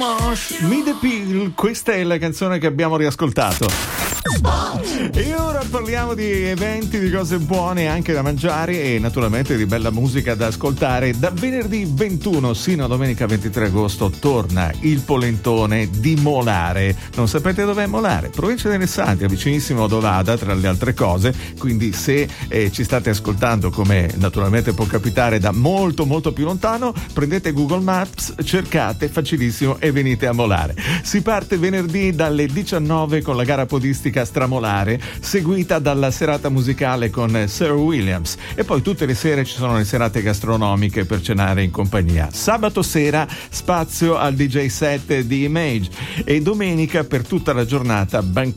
Fromage, Mid the Peel, questa è la canzone che abbiamo riascoltato. E ora parliamo di eventi, di cose buone anche da mangiare e naturalmente di bella musica da ascoltare. Da venerdì 21 sino a domenica 23 agosto torna il polentone di Molare. Non sapete dov'è Molare? Provincia di Alessandria, vicinissimo ad Ovada, tra le altre cose. Quindi se ci state ascoltando, come naturalmente può capitare da molto molto più lontano, prendete Google Maps, cercate, facilissimo, e venite a Molare. Si parte venerdì dalle 19 con la gara podistica Stramolare, seguita dalla serata musicale con Sir Williams, e poi tutte le sere ci sono le serate gastronomiche per cenare in compagnia. Sabato sera spazio al DJ set di Image e domenica per tutta la giornata